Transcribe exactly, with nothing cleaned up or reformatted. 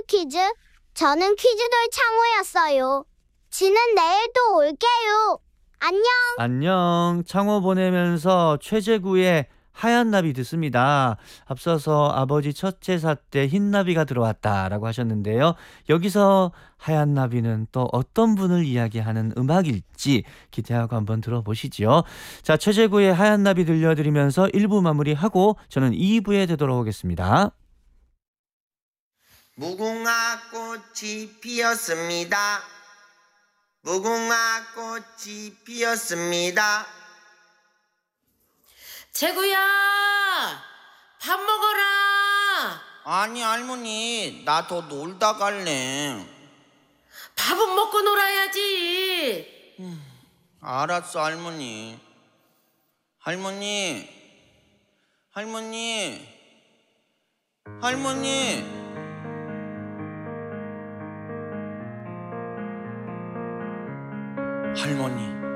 퀴즈. 저는 퀴즈돌 창호였어요. 지는 내일 또 올게요. 안녕. 안녕. 창호 보내면서 최재구의 하얀 나비 듣습니다. 앞서서 아버지 첫 제사 때 흰 나비가 들어왔다라고 하셨는데요. 여기서 하얀 나비는 또 어떤 분을 이야기하는 음악일지 기대하고 한번 들어보시죠. 자, 최재구의 하얀 나비 들려드리면서 일 부 마무리하고 저는 이 부에 되돌아오겠습니다. 무궁화 꽃이 피었습니다. 무궁화 꽃이 피었습니다. 재구야, 밥 먹어라. 아니 할머니, 나 더 놀다 갈래. 밥은 먹고 놀아야지. 음, 알았어 할머니. 할머니, 할머니, 할머니. 할머니.